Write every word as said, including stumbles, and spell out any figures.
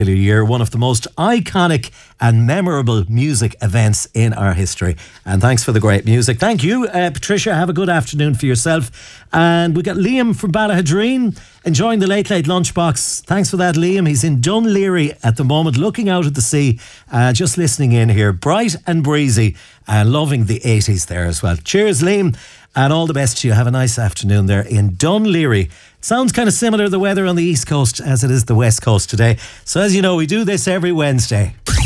Year, one of the most iconic and memorable music events in our history. And thanks for the great music. Thank you, uh, Patricia. Have a good afternoon for yourself. And we got Liam from Ballahadreen enjoying the Late Late Lunchbox. Thanks for that, Liam. He's in Dunleary at the moment, looking out at the sea, uh, just listening in here. Bright and breezy and loving the eighties there as well. Cheers, Liam, and all the best to you. Have a nice afternoon there in Dunleary. Sounds kind of similar, the weather on the East Coast, as it is the West Coast today. So as you know, we do this every Wednesday.